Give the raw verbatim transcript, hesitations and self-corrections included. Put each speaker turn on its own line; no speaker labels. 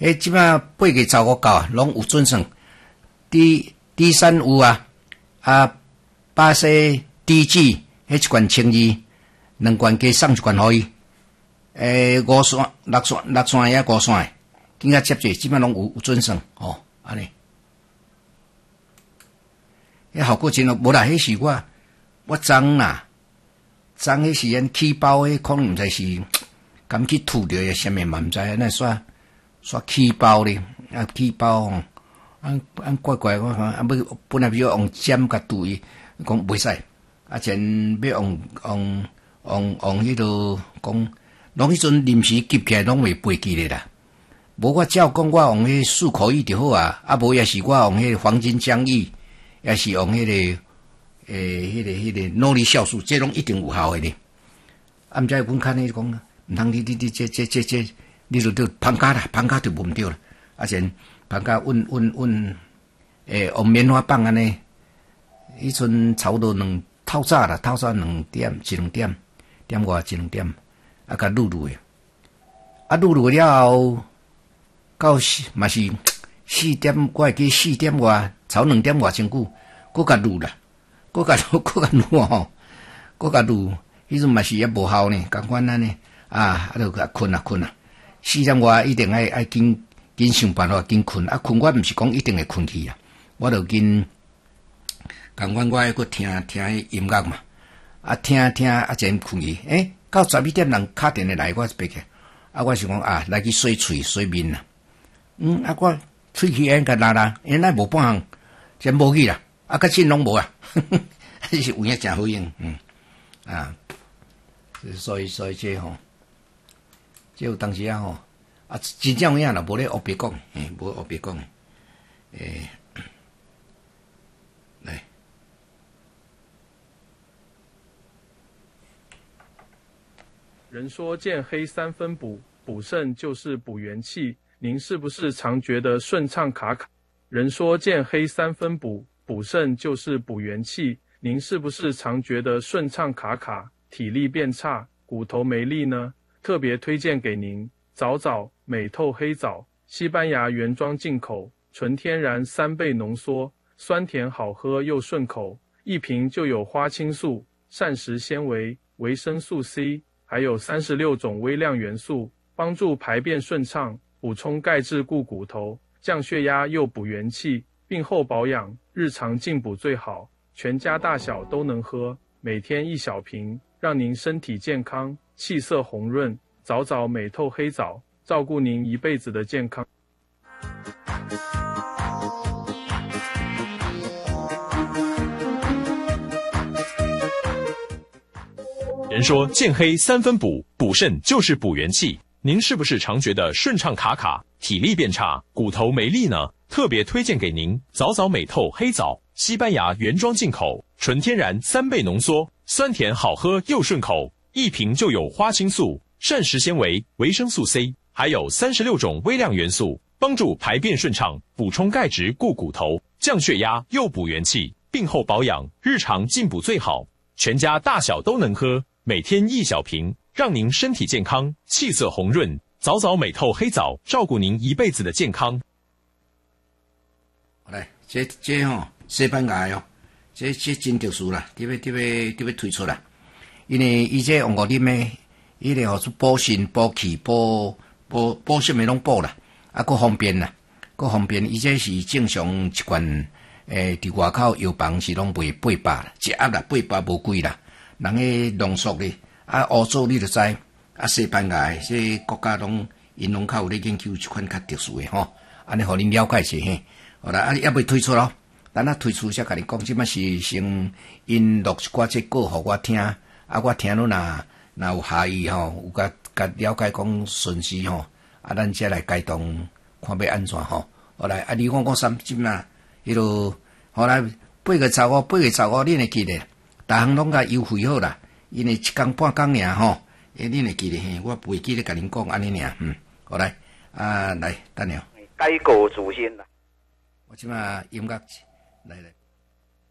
迄即摆八月十五到啊，拢有准算。第第三有啊，啊巴西低脂迄一罐千二，两罐加送一罐互伊。诶，五线、六线、六线也五线，更加接济，即摆拢有有准算哦，安尼。迄效果真好，无啦，迄是我我装啦，装迄时阵起包迄可能毋知是敢去吐着诶，啥物嘛毋知，安尼煞煞起包咧，啊起包吼，按按怪怪我看，啊要本来要用针甲堵伊，讲袂使，啊前要用用用用迄落讲，拢迄阵临时急起来拢袂飞机咧啦。无我照讲，我用迄漱口液就好啊，啊无也是我用迄黄金浆液。也是用迄、那个诶，迄、那个迄、那个诺丽酵素，这拢一定有效诶咧。啊，毋知阮看你讲，毋通你你你这这这这，你就着芳家啦，芳家就无毋对啦。啊，先芳家阮阮阮诶，用棉花棒安尼，迄阵差不多两透早啦，透早两点一两点，点外一两点，啊，甲撸撸诶。啊，撸撸了后，到嘛是四点，我会记四点外。炒两点外真久，搁甲卤啦，搁甲卤，搁甲卤吼，搁甲卤，迄阵嘛是也无效呢，共款安尼啊，啊就甲困啊困啊，四点外一定爱爱紧紧想办法紧困，啊困我毋是讲一定会困去啊，我就紧共款我爱搁听听音乐嘛，啊听听啊前困去，诶、欸，到十一点人敲电话来，我就爬起，啊我想讲啊来去洗喙洗面啦，嗯啊我喙齿炎甲拉拉，原来无半项。真无去啦，啊，较真拢无啊，迄是有影真好用，嗯，啊，所以所以这吼，这有当时啊吼，啊，真正有影啦，无咧胡白讲，诶，无胡白讲，诶，来，
人说见黑三分补，补肾就是补元气，您是不是常觉得顺畅卡卡？人说见黑三分补，补肾就是补元气，您是不是常觉得顺畅卡卡，体力变差，骨头没力呢？特别推荐给您早早美透黑枣，西班牙原装进口，纯天然三倍浓缩，酸甜好喝又顺口，一瓶就有花青素、膳食纤维、维生素 C， 还有三十六种微量元素，帮助排便顺畅，补充钙质固骨头，降血压又补元气，病后保养，日常进补最好，全家大小都能喝，每天一小瓶，让您身体健康，气色红润。早早美透黑枣，照顾您一辈子的健康。
人说健黑三分补，补肾就是补元气。您是不是常觉得顺畅卡卡，体力变差，骨头没力呢？特别推荐给您早早美透黑枣，西班牙原装进口，纯天然三倍浓缩，酸甜好喝又顺口，一瓶就有花青素、膳食纤维、维生素 C， 还有三十六种微量元素，帮助排便顺畅，补充钙质固骨头，降血压又补元气，病后保养，日常进补最好，全家大小都能喝，每天一小瓶，让您身体健康，气色红润。早早美透黑枣，照顾您一辈子的健康。
来，这这吼、哦，西班牙哦，这这真特殊啦，特别特别特别推出啦，因为伊这用五啉的，伊个吼是补肾、补气、补补补什么拢补啦，啊，够方便啦，够方便。伊这是正常一罐，诶，伫外口药房是拢卖八百啦，一盒啦八百无贵啦，人个浓缩咧，啊，欧洲你就知。啊，西班牙这国家拢因拢较有咧研究一款较特殊诶吼，安尼互恁了解一下嘿。好啦，啊，也未推出咯，等下推出才甲你讲，即摆是先因录一寡这歌互我听，啊，我听了若若有下意吼，有甲甲了解讲顺序吼，啊，咱才来改动，看要安怎吼。好来，啊，你讲讲三即嘛，迄落后来八月十五，八月十五恁会记得，逐项拢甲优惠好啦，因为一工半工尔吼。诶，恁会记得嘿？我袂记得甲恁讲安尼尔，嗯，好来，啊来，等下。
改过自新啦。
我即马音乐来来。